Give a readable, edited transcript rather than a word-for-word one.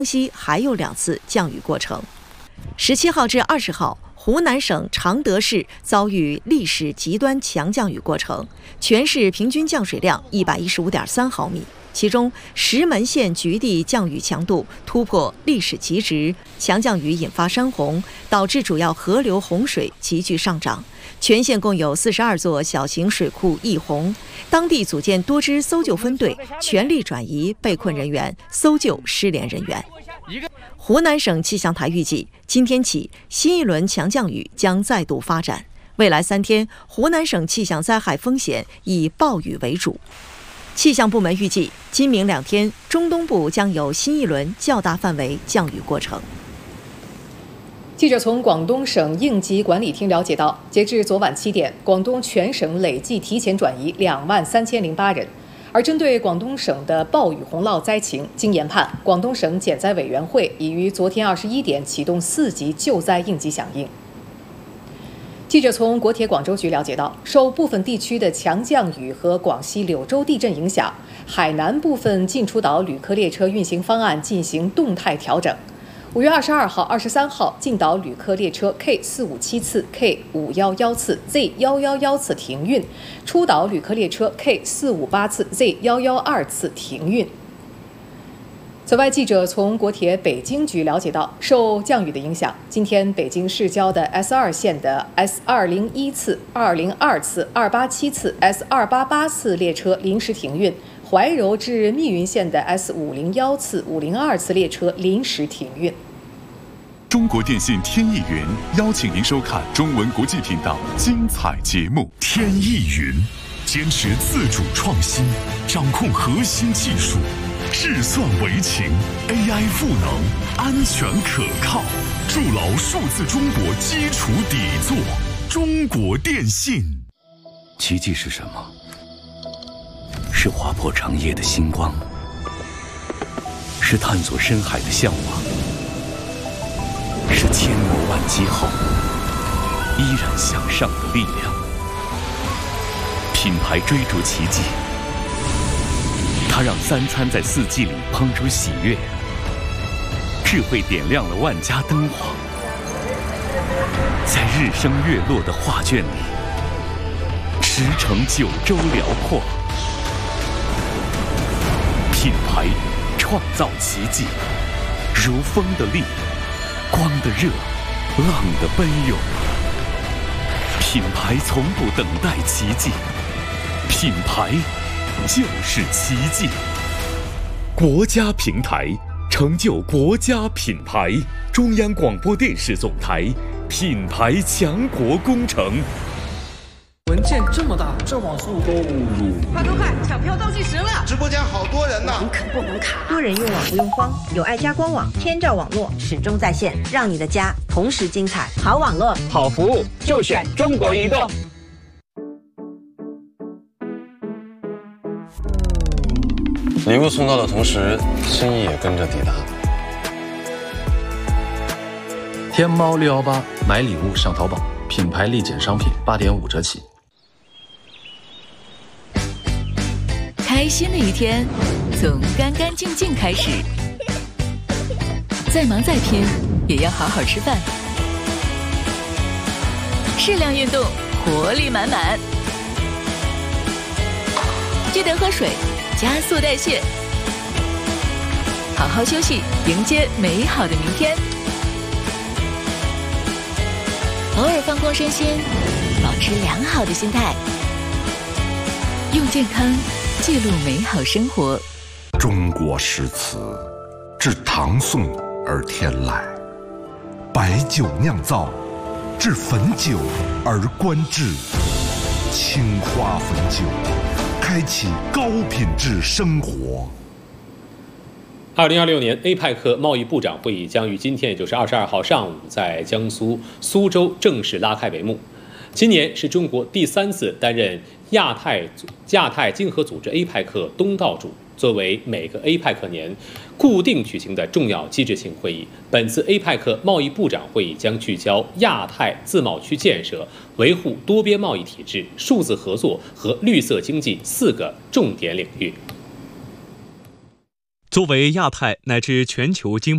西还有2次降雨过程。17号至20号，湖南省常德市遭遇历史极端强降雨过程，全市平均降水量115.3毫米。其中，石门县局地降雨强度突破历史极值，强降雨引发山洪，导致主要河流洪水急剧上涨。全县共有42座小型水库溢洪，当地组建多支搜救分队，全力转移被困人员，搜救失联人员。湖南省气象台预计，今天起新一轮强降雨将再度发展。未来3天，湖南省气象灾害风险以暴雨为主。气象部门预计，今明2天，中东部将有新一轮较大范围降雨过程。 记者从广东省应急管理厅了解到，截至昨晚7点，广东全省累计提前转移23008人。而针对广东省的暴雨洪涝灾情，经研判，广东省减灾委员会已于昨天21点启动4级救灾应急响应。记者从国铁广州局了解到，受部分地区的强降雨和广西柳州地震影响，海南部分进出岛旅客列车运行方案进行动态调整。5月22号、23号进岛旅客列车 K457次、K511次、Z111次停运，出岛旅客列车 K458次、Z112次停运。此外，记者从国铁北京局了解到，受降雨的影响，今天北京市郊的 S2 线的 S201次、202次、287次、S288次列车临时停运，怀柔至密云线的 S501次、502次列车临时停运。 中国电信天翼云邀请您收看中文国际频道精彩节目。天翼云坚持自主创新，掌控核心技术，智算为情 ，AI 赋能，安全可靠，筑牢数字中国基础底座。中国电信。 奇迹是什么？是划破长夜的星光，是探索深海的向往，是千磨万击后依然向上的力量。品牌追逐奇迹，它让3餐在4季里烹出喜悦，智慧点亮了万家灯火，在日升月落的画卷里驰骋9州辽阔。品牌创造奇迹，如风的力，光的热，浪的奔涌。品牌从不等待奇迹，品牌就是奇迹。国家平台成就国家品牌，中央广播电视总台品牌强国工程。 文件这么大，这网速够路。 快，抢票倒计时了！ 直播间好多人呢， 不能卡。多人用网不用慌，有爱家官网，天照网络始终在线，让你的家同时精彩。好网络， 好服务，就选中国移动。 礼物送到的同时，心意也跟着抵达。 天猫618买礼物上淘宝，品牌立减商品8.5折起。 开心的一天从干干净净开始，再忙再拼也要好好吃饭，适量运动，活力满满，记得喝水，加速代谢，好好休息，迎接美好的明天。偶尔放空身心，保持良好的心态，用健康记录美好生活。 中国诗词自唐宋而天来，白酒酿造，至汾酒而观致，青花汾酒，开启高品质生活。 2026年 APEC 贸易部长会议将于今天，也就是22号上午，在江苏苏州正式拉开帷幕。今年是中国第3次担任亚太经合组织 APEC 东道主，作为每个 APEC 年固定举行的重要机制性会议，本次 APEC 贸易部长会议将聚焦亚太自贸区建设、维护多边贸易体制、数字合作和绿色经济4个重点领域。 作为亚太乃至全球经